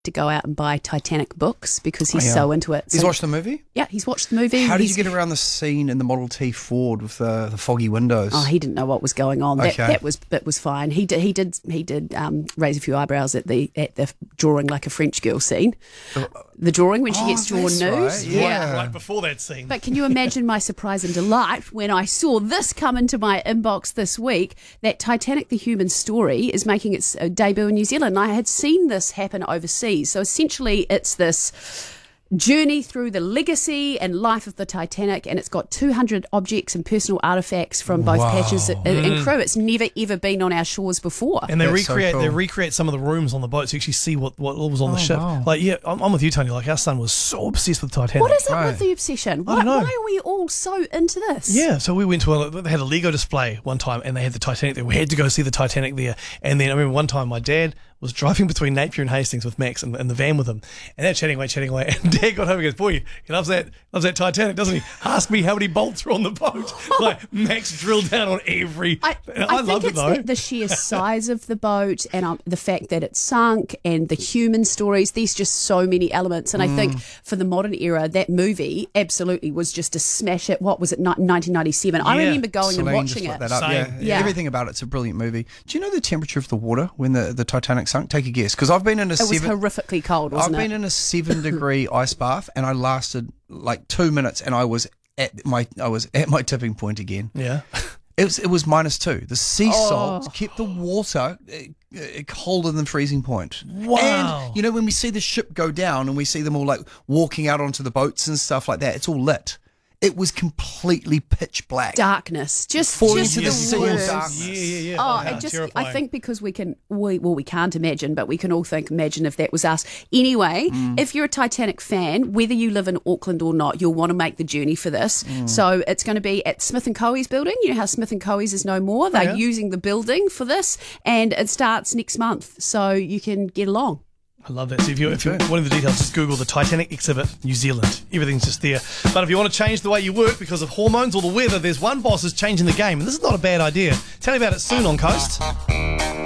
to go out and buy Titanic books because he's so into it. He's watched the movie? Yeah, he's watched the movie. How did you get around the scene in the Model T Ford with the foggy windows? Oh, he didn't know what was going on. Okay. That was fine. He did raise a few eyebrows at the drawing like a French girl scene. The drawing when she gets drawn nude. Right. Yeah. Right before that scene. But can you imagine my surprise and delight when I saw this come into my inbox this week, that Titanic the Human Story is making its debut in New Zealand. I had seen this happen overseas. So essentially it's this journey through the legacy and life of the Titanic, and it's got 200 objects and personal artefacts from both passengers and crew. It's never ever been on our shores before. And they That's so recreate cool. they recreate some of the rooms on the boat so you actually see what was on the ship. wow. Like, yeah, I'm with you, Tony. Like, our son was so obsessed with Titanic. What is it Right. with the obsession? I don't know. Why are we all so into this? Yeah, so we went to they had a Lego display one time, and they had the Titanic there. We had to go see the Titanic there. And then I remember one time my dad was driving between Napier and Hastings with Max and the van with him, and they're chatting away. And Dad got home and goes, "Boy, he loves that Titanic, doesn't he? Ask me how many bolts are on the boat." Like, Max drilled down on every. I loved think it it's though. the sheer size of the boat and the fact that it sunk and the human stories. There's just so many elements. And I think for the modern era, that movie absolutely was just a smash hit. What was it, 1997? I Yeah. remember going and Celine watching just it. looked that up. Same. Yeah. Yeah. Everything about it's a brilliant movie. Do you know the temperature of the water when the Titanic sunk? Take a guess. Because I've been in a It was seven. horrifically cold, I've wasn't been it? in a 7-degree ice bath, and I lasted like 2 minutes, and I was at my tipping point again. Yeah. It was -2. The sea salt kept the water colder than freezing point. Wow. And you know, when we see the ship go down and we see them all like walking out onto the boats and stuff like that, it's all lit. It was completely pitch black. Darkness, just Falling just into the sea of worst. darkness. Yeah. Oh, Wow, I terrifying. think because we can't imagine, but we can all imagine if that was us. Anyway, if you're a Titanic fan, whether you live in Auckland or not, you'll want to make the journey for this. So it's going to be at Smith & Coe's building. You know how Smith & Coe's is no more. They're yeah. using the building for this, and it starts next month, so you can get along. I love that. So if you wanting the details, just Google the Titanic exhibit New Zealand. Everything's just there. But if you want to change the way you work because of hormones or the weather, there's one boss is changing the game, and this is not a bad idea. Tell me about it soon on Coast.